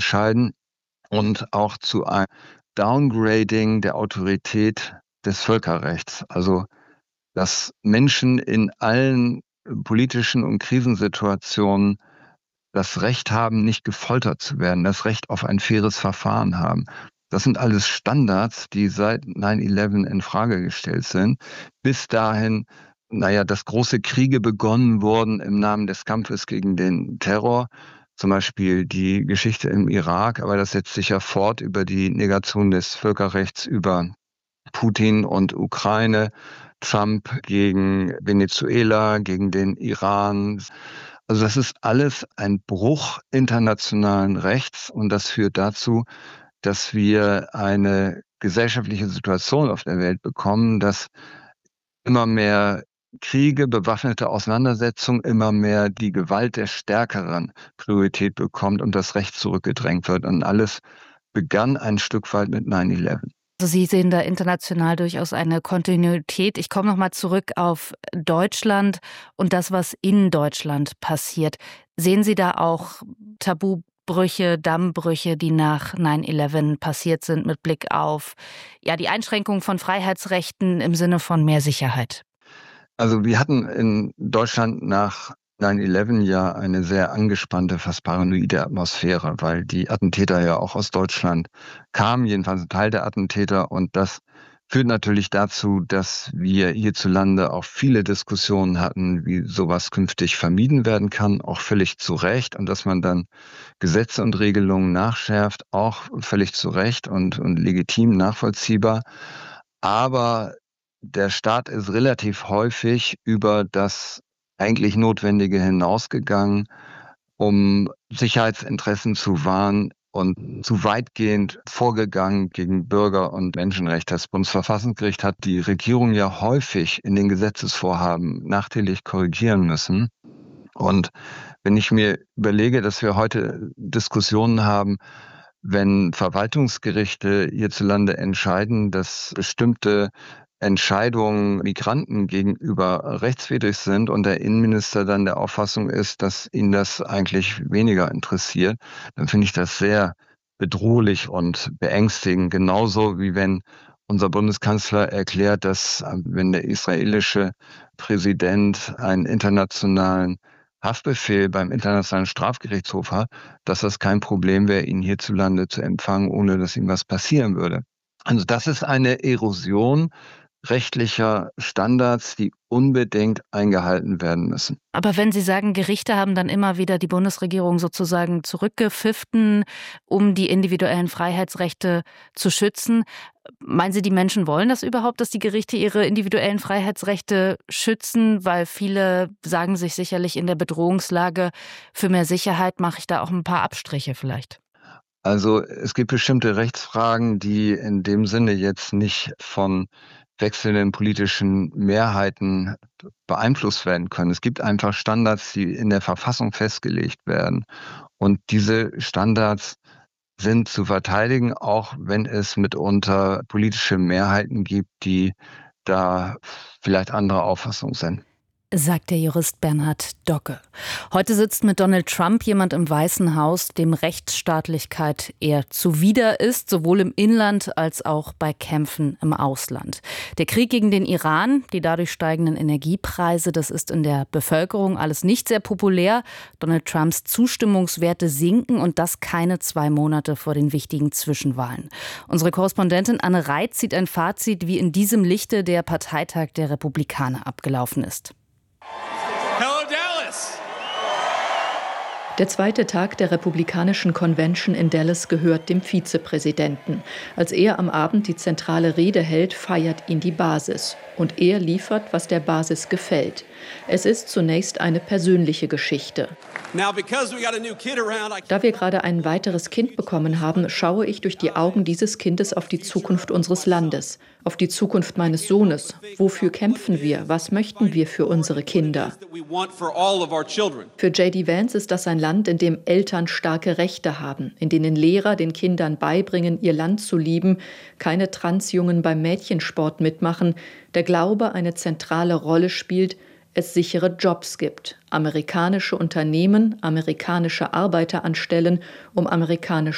entscheiden und auch zu einem Downgrading der Autorität des Völkerrechts. Also, dass Menschen in allen politischen und Krisensituationen das Recht haben, nicht gefoltert zu werden, das Recht auf ein faires Verfahren haben. Das sind alles Standards, die seit 9/11 in Frage gestellt sind. Bis dahin, dass große Kriege begonnen wurden im Namen des Kampfes gegen den Terror, zum Beispiel die Geschichte im Irak, aber das setzt sich ja fort über die Negation des Völkerrechts, über Putin und Ukraine, Trump gegen Venezuela, gegen den Iran. Also das ist alles ein Bruch internationalen Rechts und das führt dazu, dass wir eine gesellschaftliche Situation auf der Welt bekommen, dass immer mehr Kriege, bewaffnete Auseinandersetzungen, immer mehr die Gewalt der Stärkeren Priorität bekommt und das Recht zurückgedrängt wird. Und alles begann ein Stück weit mit 9/11. Also Sie sehen da international durchaus eine Kontinuität. Ich komme noch mal zurück auf Deutschland und das, was in Deutschland passiert. Sehen Sie da auch Tabubrüche, Dammbrüche, die nach 9/11 passiert sind, mit Blick auf die Einschränkung von Freiheitsrechten im Sinne von mehr Sicherheit? Also wir hatten in Deutschland nach 9/11 ja eine sehr angespannte, fast paranoide Atmosphäre, weil die Attentäter ja auch aus Deutschland kamen, jedenfalls ein Teil der Attentäter. Und das führt natürlich dazu, dass wir hierzulande auch viele Diskussionen hatten, wie sowas künftig vermieden werden kann, auch völlig zu Recht. Und dass man dann Gesetze und Regelungen nachschärft, auch völlig zu Recht und legitim nachvollziehbar. Aber der Staat ist relativ häufig über das eigentlich Notwendige hinausgegangen, um Sicherheitsinteressen zu wahren und zu weitgehend vorgegangen gegen Bürger- und Menschenrechte. Das Bundesverfassungsgericht hat die Regierung ja häufig in den Gesetzesvorhaben nachträglich korrigieren müssen. Und wenn ich mir überlege, dass wir heute Diskussionen haben, wenn Verwaltungsgerichte hierzulande entscheiden, dass bestimmte Entscheidungen Migranten gegenüber rechtswidrig sind und der Innenminister dann der Auffassung ist, dass ihn das eigentlich weniger interessiert, dann finde ich das sehr bedrohlich und beängstigend. Genauso wie wenn unser Bundeskanzler erklärt, dass wenn der israelische Präsident einen internationalen Haftbefehl beim Internationalen Strafgerichtshof hat, dass das kein Problem wäre, ihn hierzulande zu empfangen, ohne dass ihm was passieren würde. Also das ist eine Erosion rechtlicher Standards, die unbedingt eingehalten werden müssen. Aber wenn Sie sagen, Gerichte haben dann immer wieder die Bundesregierung sozusagen zurückgepfiffen, um die individuellen Freiheitsrechte zu schützen, meinen Sie, die Menschen wollen das überhaupt, dass die Gerichte ihre individuellen Freiheitsrechte schützen? Weil viele sagen sich sicherlich in der Bedrohungslage, für mehr Sicherheit mache ich da auch ein paar Abstriche vielleicht. Also es gibt bestimmte Rechtsfragen, die in dem Sinne jetzt nicht von wechselnden politischen Mehrheiten beeinflusst werden können. Es gibt einfach Standards, die in der Verfassung festgelegt werden. Und diese Standards sind zu verteidigen, auch wenn es mitunter politische Mehrheiten gibt, die da vielleicht anderer Auffassung sind. Sagt der Jurist Bernhard Docke. Heute sitzt mit Donald Trump jemand im Weißen Haus, dem Rechtsstaatlichkeit eher zuwider ist, sowohl im Inland als auch bei Kämpfen im Ausland. Der Krieg gegen den Iran, die dadurch steigenden Energiepreise, das ist in der Bevölkerung alles nicht sehr populär. Donald Trumps Zustimmungswerte sinken und das keine 2 Monate vor den wichtigen Zwischenwahlen. Unsere Korrespondentin Anne Reit zieht ein Fazit, wie in diesem Lichte der Parteitag der Republikaner abgelaufen ist. Hello, Dallas! Der zweite Tag der Republikanischen Convention in Dallas gehört dem Vizepräsidenten. Als er am Abend die zentrale Rede hält, feiert ihn die Basis. Und er liefert, was der Basis gefällt. Es ist zunächst eine persönliche Geschichte. Da wir gerade ein weiteres Kind bekommen haben, schaue ich durch die Augen dieses Kindes auf die Zukunft unseres Landes, auf die Zukunft meines Sohnes. Wofür kämpfen wir? Was möchten wir für unsere Kinder? Für J.D. Vance ist das ein Land, in dem Eltern starke Rechte haben, in denen Lehrer den Kindern beibringen, ihr Land zu lieben, keine Transjungen beim Mädchensport mitmachen, der Glaube eine zentrale Rolle spielt, es sichere Jobs gibt, amerikanische Unternehmen amerikanische Arbeiter anstellen, um amerikanische